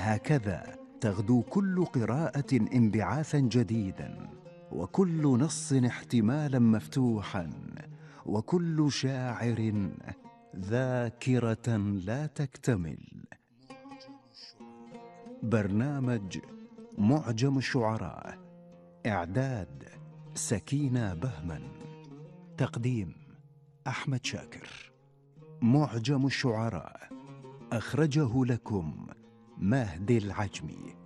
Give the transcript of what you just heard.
هكذا تغدو كل قراءة انبعاثا جديدا، وكل نص احتمالا مفتوحا، وكل شاعر ذاكرة لا تكتمل. برنامج معجم الشعراء، إعداد سكينة بهمن، تقديم أحمد شاكر. معجم الشعراء أخرجه لكم مهدي العجمي.